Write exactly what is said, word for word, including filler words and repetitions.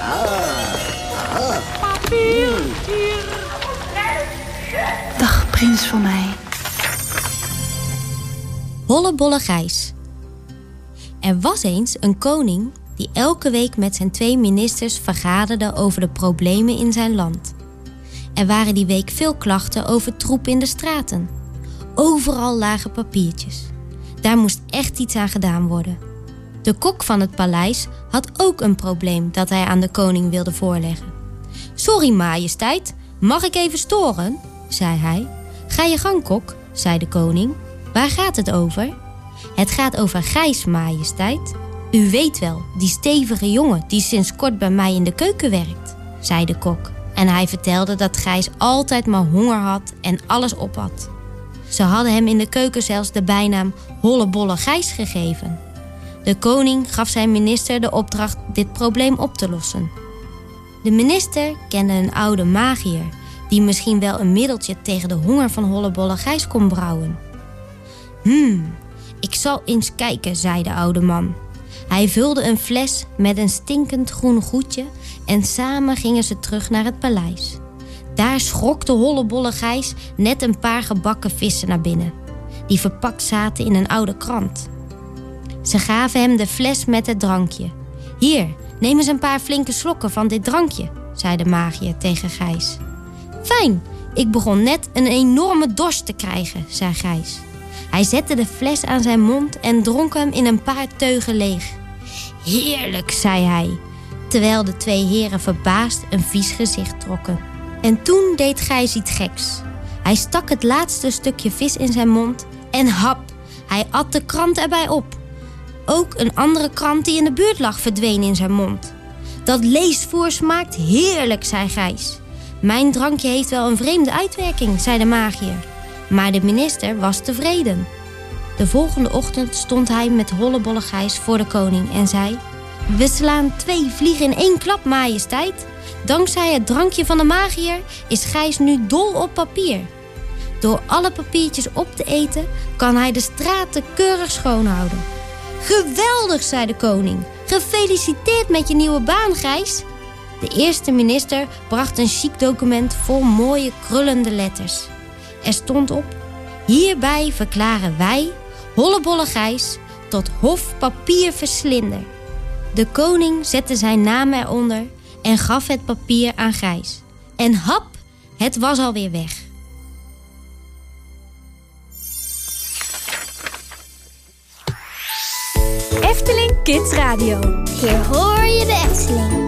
Papier, hier. Dag, prins van mij. Hollebolle Gijs. Er was eens een koning die elke week met zijn twee ministers vergaderde over de problemen in zijn land. Er waren die week veel klachten over troep in de straten. Overal lagen papiertjes. Daar moest echt iets aan gedaan worden. De kok van het paleis had ook een probleem dat hij aan de koning wilde voorleggen. Sorry, majesteit, mag ik even storen? Zei hij. Ga je gang, kok, zei de koning. Waar gaat het over? Het gaat over Gijs, majesteit. U weet wel, die stevige jongen die sinds kort bij mij in de keuken werkt, zei de kok. En hij vertelde dat Gijs altijd maar honger had en alles opat. Ze hadden hem in de keuken zelfs de bijnaam Hollebolle Gijs gegeven. De koning gaf zijn minister de opdracht dit probleem op te lossen. De minister kende een oude magiër die misschien wel een middeltje tegen de honger van Hollebolle Gijs kon brouwen. Hmm, ik zal eens kijken, zei de oude man. Hij vulde een fles met een stinkend groen goedje en samen gingen ze terug naar het paleis. Daar schrok de Hollebolle Gijs net een paar gebakken vissen naar binnen, die verpakt zaten in een oude krant. Ze gaven hem de fles met het drankje. Hier, neem eens een paar flinke slokken van dit drankje, zei de magiër tegen Gijs. Fijn, ik begon net een enorme dorst te krijgen, zei Gijs. Hij zette de fles aan zijn mond en dronk hem in een paar teugen leeg. Heerlijk, zei hij, terwijl de twee heren verbaasd een vies gezicht trokken. En toen deed Gijs iets geks. Hij stak het laatste stukje vis in zijn mond en hap, hij at de krant erbij op. Ook een andere krant die in de buurt lag verdween in zijn mond. Dat leesvoer smaakt heerlijk, zei Gijs. Mijn drankje heeft wel een vreemde uitwerking, zei de magiër. Maar de minister was tevreden. De volgende ochtend stond hij met Hollebolle Gijs voor de koning en zei: We slaan twee vliegen in één klap, majesteit. Dankzij het drankje van de magiër is Gijs nu dol op papier. Door alle papiertjes op te eten kan hij de straten keurig schoonhouden. Geweldig, zei de koning. Gefeliciteerd met je nieuwe baan, Gijs. De eerste minister bracht een chic document vol mooie krullende letters. Er stond op: Hierbij verklaren wij, Hollebolle Gijs, tot hofpapierverslinder. De koning zette zijn naam eronder en gaf het papier aan Gijs. En hap, het was alweer weg. Efteling Kids Radio. Hier hoor je de Efteling.